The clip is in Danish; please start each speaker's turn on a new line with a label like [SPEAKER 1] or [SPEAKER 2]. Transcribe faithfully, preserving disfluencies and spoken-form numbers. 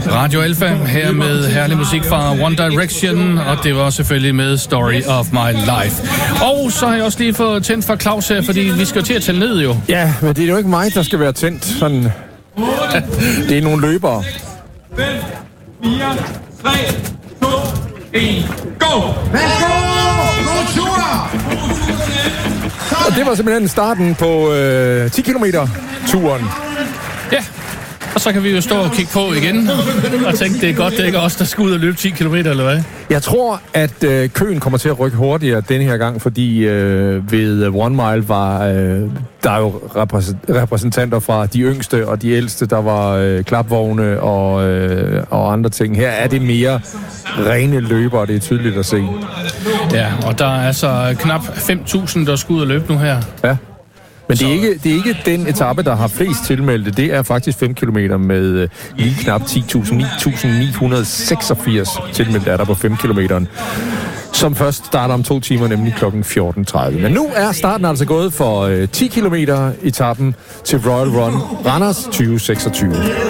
[SPEAKER 1] Radio Alpha her med herlig musik fra One Direction, og det var selvfølgelig med Story of My Life. Og så har jeg også lige fået tændt for Claus her, fordi vi skal til at tælle ned jo.
[SPEAKER 2] Ja, men det er jo ikke mig, der skal være tændt. Sådan. Det er nogle løbere.
[SPEAKER 3] fem, fire, tre, to, et, go! Værsgo! God tur!
[SPEAKER 2] Og det var simpelthen starten på øh, ti kilometer turen.
[SPEAKER 1] Ja, og så kan vi jo stå og kigge på igen og tænke, det er godt, det er ikke os, der skal ud og løbe ti kilometer, eller hvad?
[SPEAKER 2] Jeg tror, at øh, køen kommer til at rykke hurtigere denne her gang, fordi øh, ved One Mile var øh, der er jo repræs- repræsentanter fra de yngste og de ældste, der var øh, klapvogne og, øh, og andre ting. Her er det mere rene løbere, det er tydeligt at se.
[SPEAKER 1] Ja, og der er altså knap fem tusind, der skal ud og løbe nu her.
[SPEAKER 2] Ja. Men det er, ikke, det er ikke den etape, der har flest tilmeldte. Det er faktisk fem kilometer med øh, lige knap ti tusind, ni tusind ni hundrede seksogfirs tilmeldte er der på fem kilometeren. Som først starter om to timer, nemlig klokken fjorten tredive. Men nu er starten altså gået for øh, ti kilometer etappen til Royal Run Randers tyve seksogtyve.